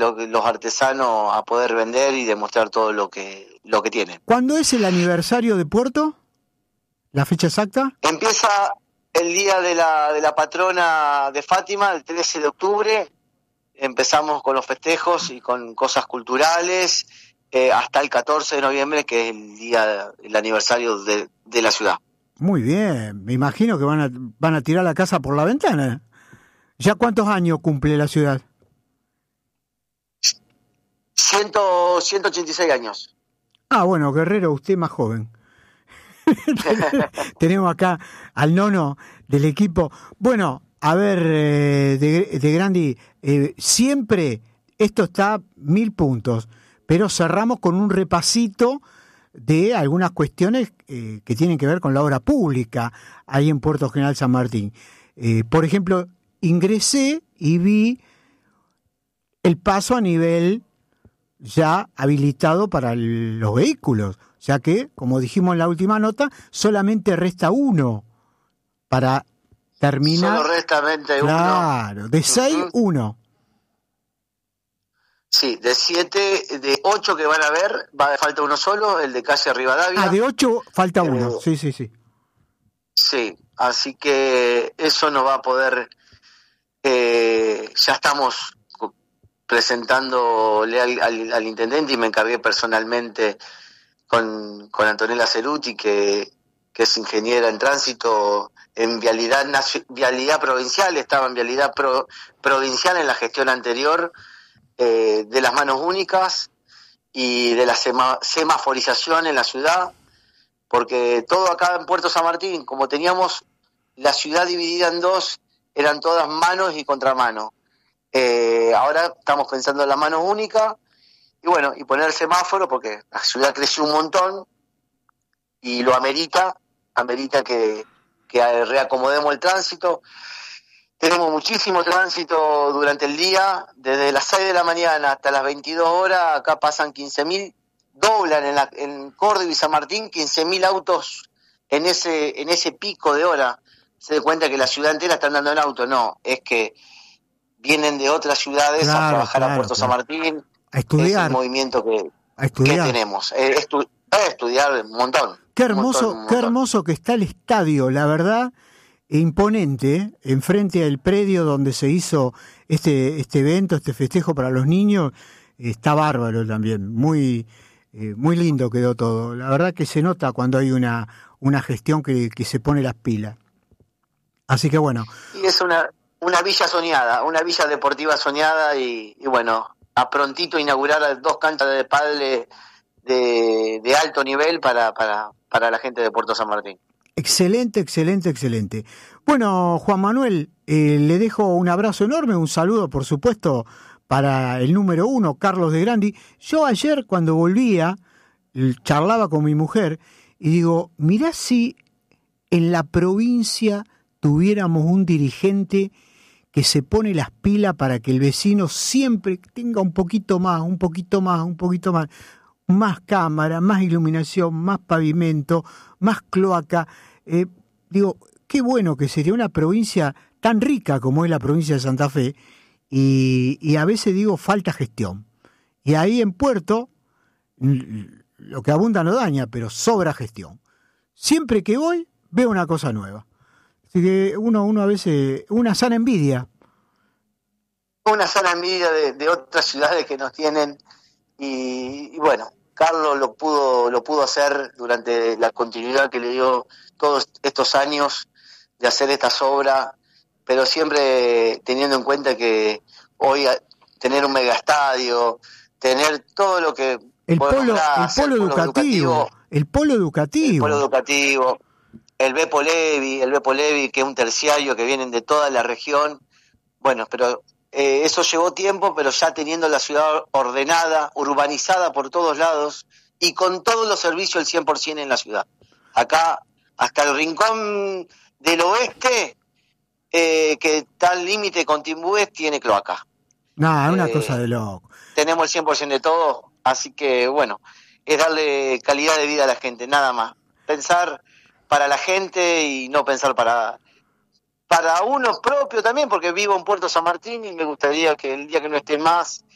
los artesanos a poder vender y demostrar todo lo que tienen. ¿Cuándo es el aniversario de Puerto? ¿La fecha exacta? Empieza el día de la patrona de Fátima, el 13 de octubre. Empezamos con los festejos y con cosas culturales hasta el 14 de noviembre, que es el aniversario de la ciudad. Muy bien, me imagino que van a tirar la casa por la ventana. ¿Ya cuántos años cumple la ciudad? 186 años. Ah, bueno, Guerrero, usted más joven. Tenemos acá al nono del equipo. Bueno, a ver, de Grandi, siempre esto está 1000 puntos, pero cerramos con un repasito de algunas cuestiones que tienen que ver con la obra pública ahí en Puerto General San Martín. Por ejemplo, ingresé y vi el paso a nivel ya habilitado para los vehículos, ya que, como dijimos en la última nota, solamente resta uno para terminar. Solo resta uno. Claro, de 6, 1. Sí, de 7, de 8 que van a ver, falta uno solo, el de calle Rivadavia. Ah, de 8 falta uno, sí. Sí, así que eso no va a poder, ya estamos presentándole al intendente y me encargué personalmente con Antonella Ceruti, que es ingeniera en tránsito, en vialidad provincial, estaba en vialidad provincial en la gestión anterior, de las manos únicas y de la semaforización en la ciudad, porque todo acá en Puerto San Martín, como teníamos la ciudad dividida en dos, eran todas manos y contramanos. Ahora estamos pensando en la mano única y bueno, y poner semáforo porque la ciudad creció un montón y lo amerita que reacomodemos el tránsito. Tenemos muchísimo tránsito durante el día, desde las 6 de la mañana hasta las 22 horas, acá pasan 15.000, doblan en Córdoba y San Martín 15.000 autos en ese pico de hora. Se da cuenta que la ciudad entera está andando en auto, no, es que vienen de otras ciudades a trabajar a Puerto San Martín, a estudiar. Es el movimiento que tenemos, a estudiar un montón. Qué hermoso que está el estadio, la verdad, imponente, enfrente del predio donde se hizo este evento, este festejo para los niños, está bárbaro también, muy lindo quedó todo. La verdad que se nota cuando hay una gestión que se pone las pilas. Así que bueno. Y es una villa soñada, una villa deportiva soñada y bueno, a prontito inaugurar 2 canchas de pádel de alto nivel para la gente de Puerto San Martín. Excelente. Bueno, Juan Manuel, le dejo un abrazo enorme, un saludo, por supuesto, para el número 1, Carlos de Grandi. Yo ayer, cuando volvía, charlaba con mi mujer y digo, mirá si en la provincia tuviéramos un dirigente que se pone las pilas para que el vecino siempre tenga un poquito más, más cámara, más iluminación, más pavimento, más cloaca. Digo, qué bueno que sería una provincia tan rica como es la provincia de Santa Fe, y a veces digo, falta gestión. Y ahí en Puerto, lo que abunda no daña, pero sobra gestión. Siempre que voy, veo una cosa nueva. Así que uno a veces, una sana envidia. Una sana envidia de otras ciudades que nos tienen, y bueno, Carlos lo pudo hacer durante la continuidad que le dio todos estos años de hacer estas obras, pero siempre teniendo en cuenta que hoy tener un megaestadio, tener todo lo que el polo educativo, el Bepo Levi, que es un terciario que vienen de toda la región. Bueno, pero eso llevó tiempo, pero ya teniendo la ciudad ordenada, urbanizada por todos lados y con todos los servicios el 100% en la ciudad. Acá, hasta el rincón del oeste, que está al límite con Timbúes, tiene cloaca. No, es una cosa de loco. Tenemos el 100% de todo, así que bueno, es darle calidad de vida a la gente, nada más. Pensar para la gente y no pensar para uno propio también, porque vivo en Puerto San Martín y me gustaría que el día que no esté más,